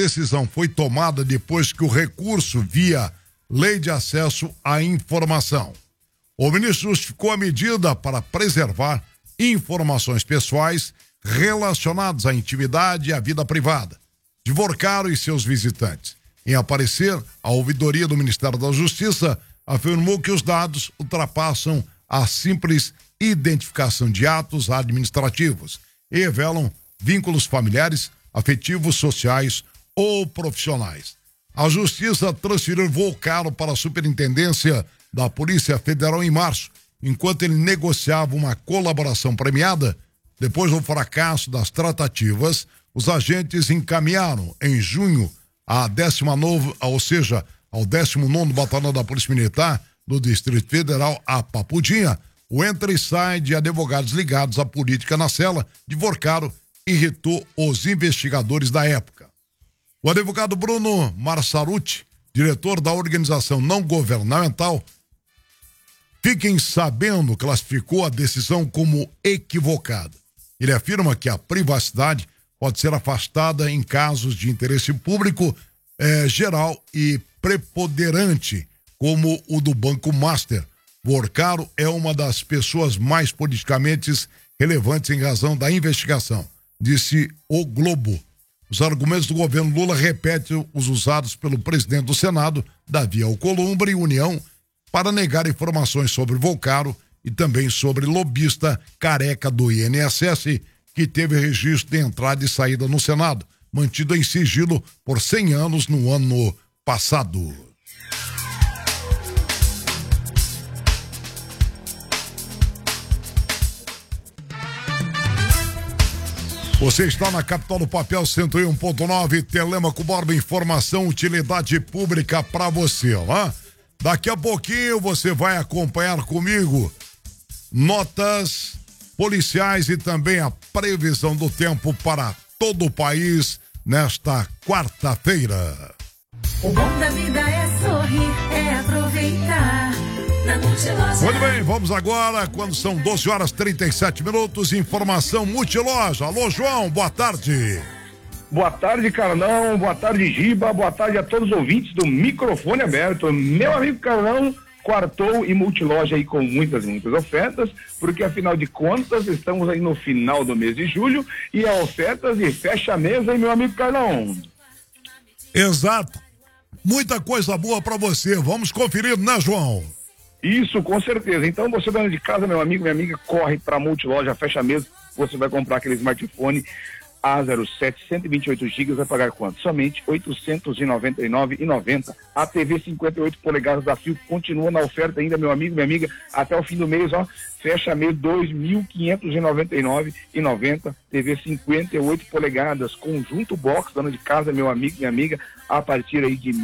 decisão foi tomada depois que o recurso via Lei de Acesso à Informação. O ministro justificou a medida para preservar informações pessoais relacionadas à intimidade e à vida privada de Vorcaro e seus visitantes. Em aparecer, a ouvidoria do Ministério da Justiça afirmou que os dados ultrapassam a simples identificação de atos administrativos e revelam vínculos familiares, afetivos, sociais ou profissionais. A Justiça transferiu Vorcaro para a Superintendência da Polícia Federal em março, enquanto ele negociava uma colaboração premiada. Depois do fracasso das tratativas, os agentes encaminharam em junho ao 19º Batalhão da Polícia Militar do Distrito Federal, a Papudinha. O entra e sai de advogados ligados à política na cela de Vorcaro irritou os investigadores da época. O advogado Bruno Marsaruti, diretor da organização não governamental, Fiquem Sabendo, classificou a decisão como equivocada. Ele afirma que a privacidade pode ser afastada em casos de interesse público geral e preponderante, como o do Banco Master. Vorcaro é uma das pessoas mais politicamente relevantes em razão da investigação, disse o Globo. Os argumentos do governo Lula repetem os usados pelo presidente do Senado, Davi Alcolumbre, e União, para negar informações sobre Vorcaro e também sobre lobista careca do INSS, que teve registro de entrada e saída no Senado, mantido em sigilo por 100 anos no ano passado. Você está na capital do papel 101.9, Telêmaco Borba, informação, utilidade pública para você, ó. Daqui a pouquinho você vai acompanhar comigo notas policiais e também a previsão do tempo para todo o país nesta quarta-feira. O bom da vida é sorrir, é aproveitar. Muito bem, vamos agora, quando são 12h37, informação Multiloja. Alô, João, boa tarde. Boa tarde, Carlão, boa tarde, Giba, boa tarde a todos os ouvintes do microfone aberto. Meu amigo Carlão, quartou e Multiloja aí com muitas ofertas, porque afinal de contas estamos aí no final do mês de julho e a ofertas e fecha a mesa, hein, meu amigo Carlão? Exato, muita coisa boa pra você, vamos conferir, né, João? Isso, com certeza. Então, você dona de casa, meu amigo, minha amiga, corre pra Multiloja, fecha a mesa, você vai comprar aquele smartphone A07, 128 GB, vai pagar quanto? Somente R$ 899,90. A TV 58 polegadas da Fio continua na oferta ainda, meu amigo, minha amiga, até o fim do mês, ó, fecha mês R$ 2.599,90. TV 58 polegadas, conjunto box, dona de casa, meu amigo, minha amiga, a partir aí de R$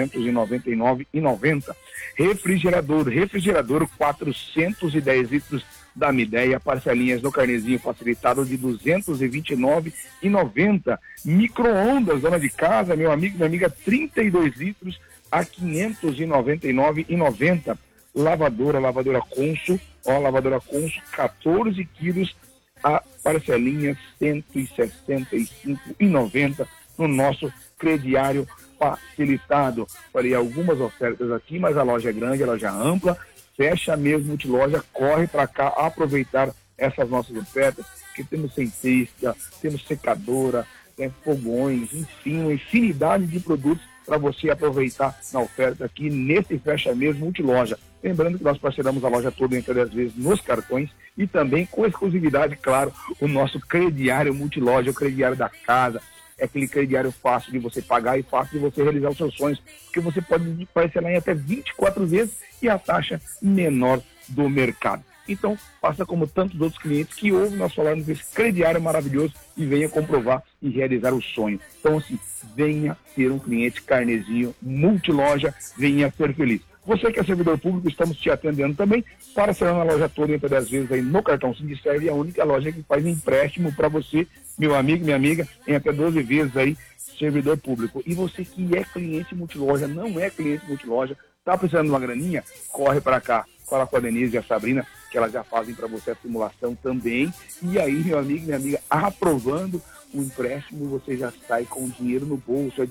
1.299,90. Refrigerador 410 litros da Midea, parcelinhas no carnezinho facilitado de R$ 229,90. Micro-ondas, dona de casa, meu amigo, minha amiga, 32 litros a R$ 599,90. Lavadora Consul, lavadora Consul, 14 quilos a parcelinhas R$ 165,90 no nosso crediário facilitado. Falei algumas ofertas aqui, mas a loja é grande, a loja é ampla, fecha mesmo Multiloja, corre para cá aproveitar essas nossas ofertas, que temos cientista, temos secadora, fogões, enfim, uma infinidade de produtos para você aproveitar na oferta aqui nesse fecha mesmo Multiloja. Lembrando que nós parcelamos a loja toda entre as vezes nos cartões e também com exclusividade, claro, o nosso crediário Multiloja, o crediário da casa. É aquele crediário fácil de você pagar e fácil de você realizar os seus sonhos, porque você pode parcelar em até 24 vezes e a taxa menor do mercado. Então, faça como tantos outros clientes que ouvem nós falarmos desse crediário maravilhoso e venha comprovar e realizar o sonho. Então, assim, venha ser um cliente carnezinho Multiloja, venha ser feliz. Você que é servidor público, estamos te atendendo também, parcelando a loja toda entre 10 vezes aí no cartão Sindicerve, a única loja que faz empréstimo para você, meu amigo, minha amiga, em até 12 vezes aí, servidor público. E você que é cliente Multiloja, não é cliente Multiloja, tá precisando de uma graninha? Corre para cá, fala com a Denise e a Sabrina, que elas já fazem para você a simulação também. E aí, meu amigo, minha amiga, aprovando o empréstimo, você já sai com o dinheiro no bolso.